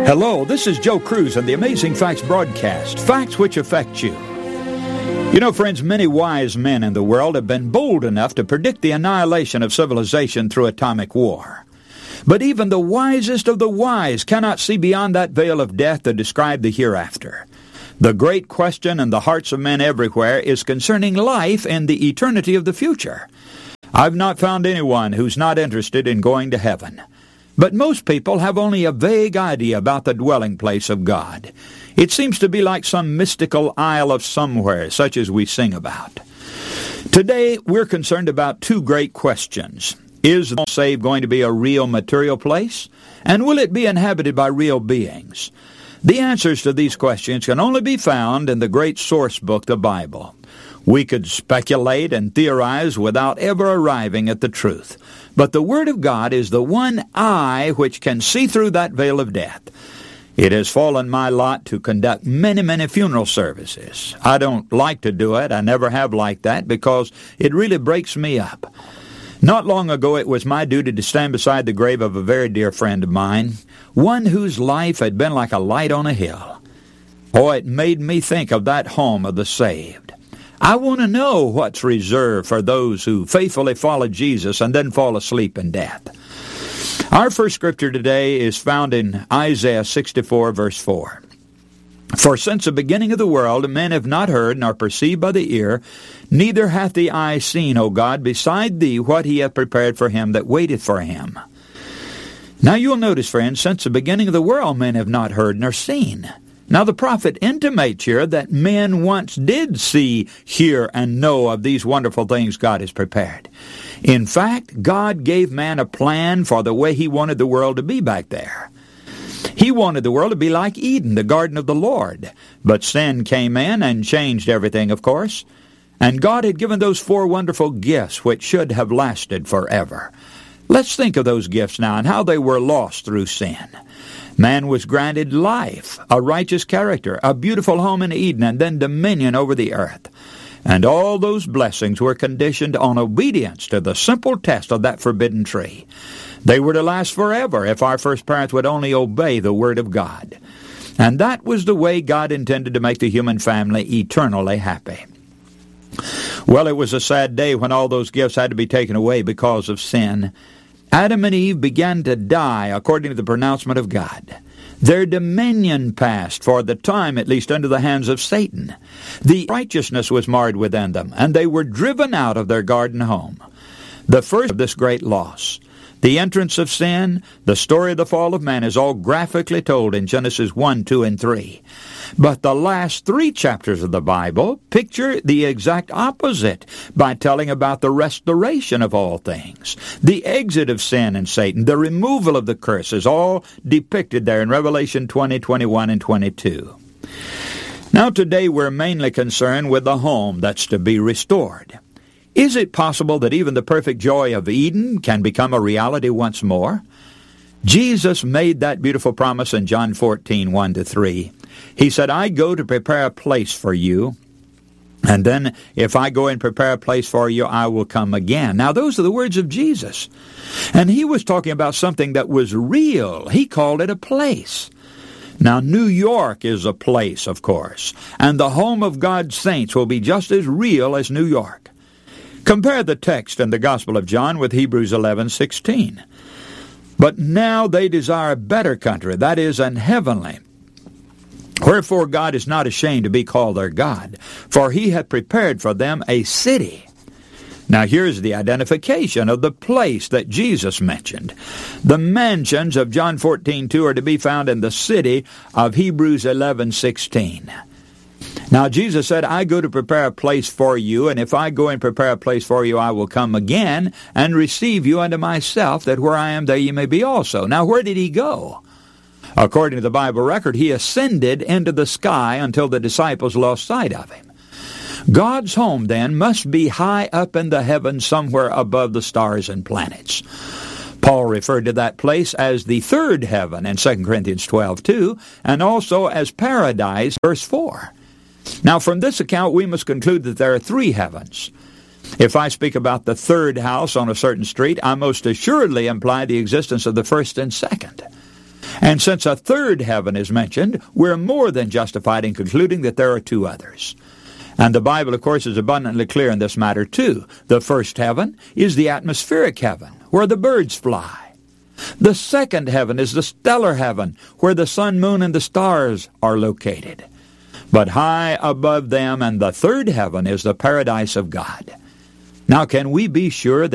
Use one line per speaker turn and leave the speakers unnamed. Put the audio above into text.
Hello, this is Joe Cruz on the Amazing Facts broadcast, facts which affect you. You know, friends, many wise men in the world have been bold enough to predict the annihilation of civilization through atomic war. But even the wisest of the wise cannot see beyond that veil of death to describe the hereafter. The great question in the hearts of men everywhere is concerning life and the eternity of the future. I've not found anyone who's not interested in going to heaven. But most people have only a vague idea about the dwelling place of God. It seems to be like some mystical isle of somewhere, such as we sing about. Today, we're concerned about two great questions. Is the saved going to be a real material place? And will it be inhabited by real beings? The answers to these questions can only be found in the great source book, the Bible. We could speculate and theorize without ever arriving at the truth. But the Word of God is the one eye which can see through that veil of death. It has fallen my lot to conduct many funeral services. I don't like to do it. I never have liked that because it really breaks me up. Not long ago, it was my duty to stand beside the grave of a very dear friend of mine, one whose life had been like a light on a hill. Oh, it made me think of that home of the saved. I want to know what's reserved for those who faithfully follow Jesus and then fall asleep in death. Our first scripture today is found in Isaiah 64, verse 4. For since the beginning of the world men have not heard nor perceived by the ear, neither hath the eye seen, O God, beside thee what he hath prepared for him that waiteth for him. Now you'll notice, friends, since the beginning of the world men have not heard nor seen. Now the prophet intimates here that men once did see, hear, and know of these wonderful things God has prepared. In fact, God gave man a plan for the way he wanted the world to be back there. He wanted the world to be like Eden, the garden of the Lord. But sin came in and changed everything, of course. And God had given those four wonderful gifts which should have lasted forever. Let's think of those gifts now and how they were lost through sin. Man was granted life, a righteous character, a beautiful home in Eden, and then dominion over the earth. And all those blessings were conditioned on obedience to the simple test of that forbidden tree. They were to last forever if our first parents would only obey the Word of God. And that was the way God intended to make the human family eternally happy. Well, it was a sad day when all those gifts had to be taken away because of sin. Adam and Eve began to die according to the pronouncement of God. Their dominion passed, for the time at least, into the hands of Satan. The righteousness was marred within them, and they were driven out of their garden home. The first of this great loss, the entrance of sin, the story of the fall of man, is all graphically told in Genesis 1, 2, and 3. But the last three chapters of the Bible picture the exact opposite by telling about the restoration of all things. The exit of sin and Satan, the removal of the curse is all depicted there in Revelation 20, 21, and 22. Now today we're mainly concerned with the home that's to be restored. Is it possible that even the perfect joy of Eden can become a reality once more? Jesus made that beautiful promise in John 14, 1-3. He said, I go to prepare a place for you, and then if I go and prepare a place for you, I will come again. Now, those are the words of Jesus. And he was talking about something that was real. He called it a place. Now, New York is a place, of course, and the home of God's saints will be just as real as New York. Compare the text in the Gospel of John with Hebrews 11:16. But now they desire a better country, that is, an heavenly. Wherefore God is not ashamed to be called their God, for he hath prepared for them a city. Now here's the identification of the place that Jesus mentioned. The mansions of John 14:2 are to be found in the city of Hebrews 11:16. Now Jesus said, I go to prepare a place for you, and if I go and prepare a place for you, I will come again and receive you unto myself, that where I am, there ye may be also. Now where did he go? According to the Bible record, he ascended into the sky until the disciples lost sight of him. God's home, then, must be high up in the heavens somewhere above the stars and planets. Paul referred to that place as the third heaven in 2 Corinthians 12:2, and also as paradise, verse 4. Now, from this account, we must conclude that there are three heavens. If I speak about the third house on a certain street, I most assuredly imply the existence of the first and second. And since a third heaven is mentioned, we're more than justified in concluding that there are two others. And the Bible, of course, is abundantly clear in this matter, too. The first heaven is the atmospheric heaven, where the birds fly. The second heaven is the stellar heaven, where the sun, moon, and the stars are located. But high above them and the third heaven is the paradise of God. Now, can we be sure